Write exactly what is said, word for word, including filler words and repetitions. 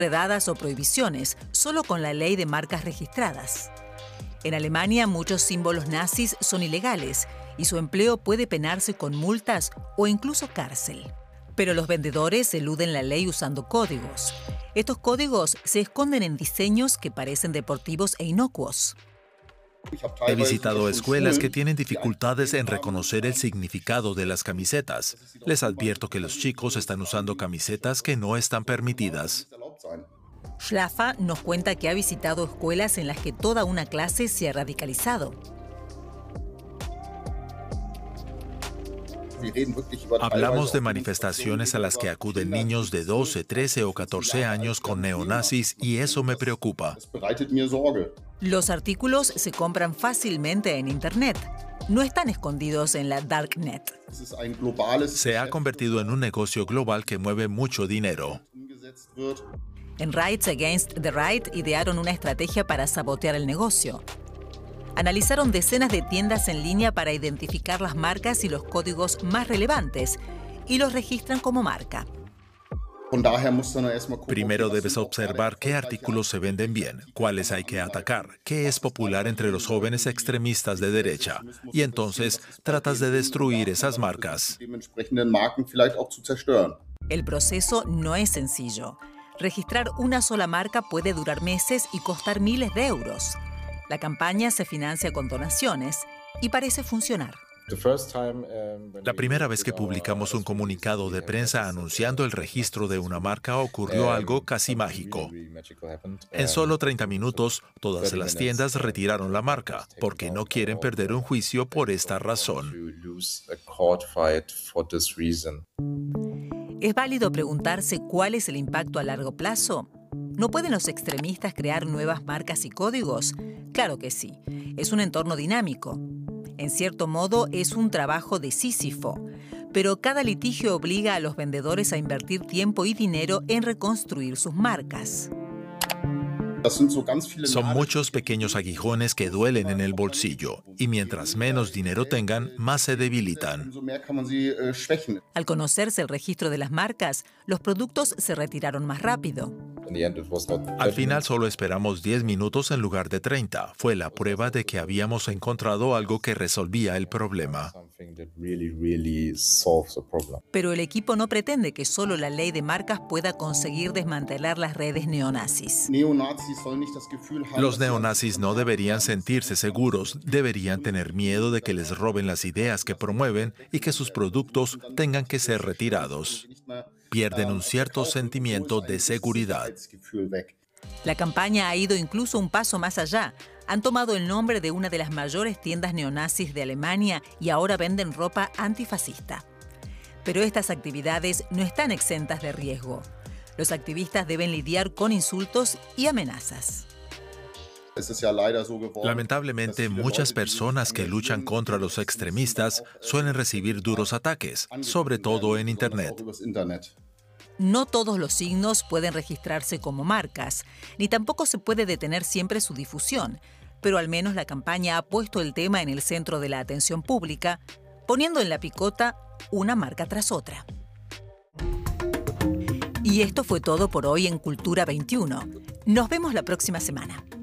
redadas o prohibiciones, solo con la ley de marcas registradas. En Alemania, muchos símbolos nazis son ilegales y su empleo puede penarse con multas o incluso cárcel. Pero los vendedores eluden la ley usando códigos. Estos códigos se esconden en diseños que parecen deportivos e inocuos. He visitado escuelas que tienen dificultades en reconocer el significado de las camisetas. Les advierto que los chicos están usando camisetas que no están permitidas. Schlaffer nos cuenta que ha visitado escuelas en las que toda una clase se ha radicalizado. Hablamos de manifestaciones a las que acuden niños de doce, trece o catorce años con neonazis y eso me preocupa. Los artículos se compran fácilmente en Internet. No están escondidos en la Darknet. Se ha convertido en un negocio global que mueve mucho dinero. En Rights Against the Right idearon una estrategia para sabotear el negocio. Analizaron decenas de tiendas en línea para identificar las marcas y los códigos más relevantes y los registran como marca. Primero debes observar qué artículos se venden bien, cuáles hay que atacar, qué es popular entre los jóvenes extremistas de derecha, y entonces tratas de destruir esas marcas. El proceso no es sencillo. Registrar una sola marca puede durar meses y costar miles de euros. La campaña se financia con donaciones y parece funcionar. La primera vez que publicamos un comunicado de prensa anunciando el registro de una marca ocurrió algo casi mágico. En solo treinta minutos, todas las tiendas retiraron la marca porque no quieren perder un juicio por esta razón. ¿Es válido preguntarse cuál es el impacto a largo plazo? ¿No pueden los extremistas crear nuevas marcas y códigos? Claro que sí. Es un entorno dinámico. En cierto modo, es un trabajo de Sísifo. Pero cada litigio obliga a los vendedores a invertir tiempo y dinero en reconstruir sus marcas. Son muchos pequeños aguijones que duelen en el bolsillo, y mientras menos dinero tengan, más se debilitan. Al conocerse el registro de las marcas, los productos se retiraron más rápido. Al final solo esperamos diez minutos en lugar de treinta. Fue la prueba de que habíamos encontrado algo que resolvía el problema. Pero el equipo no pretende que solo la ley de marcas pueda conseguir desmantelar las redes neonazis. Los neonazis no deberían sentirse seguros, deberían tener miedo de que les roben las ideas que promueven y que sus productos tengan que ser retirados. Pierden un cierto sentimiento de seguridad. La campaña ha ido incluso un paso más allá. Han tomado el nombre de una de las mayores tiendas neonazis de Alemania y ahora venden ropa antifascista. Pero estas actividades no están exentas de riesgo. Los activistas deben lidiar con insultos y amenazas. Lamentablemente, muchas personas que luchan contra los extremistas suelen recibir duros ataques, sobre todo en Internet. No todos los signos pueden registrarse como marcas, ni tampoco se puede detener siempre su difusión, pero al menos la campaña ha puesto el tema en el centro de la atención pública, poniendo en la picota una marca tras otra. Y esto fue todo por hoy en Cultura veintiuno. Nos vemos la próxima semana.